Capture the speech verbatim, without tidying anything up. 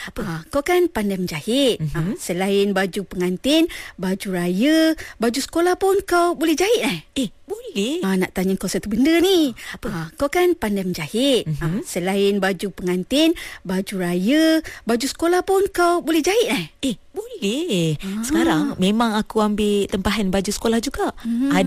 Apa? Ha, kau kan pandai menjahit. Uh-huh. Ha, selain baju pengantin, baju raya, baju sekolah pun kau boleh jahit eh? Eh, boleh. Ha, nak tanya kau satu benda ni. Apa? Ha, kau kan pandai menjahit. Uh-huh. Ha, selain baju pengantin, baju raya, baju sekolah pun kau boleh jahit eh? Eh, boleh. Ha. Sekarang memang aku ambil tempahan baju sekolah juga. Uh-huh.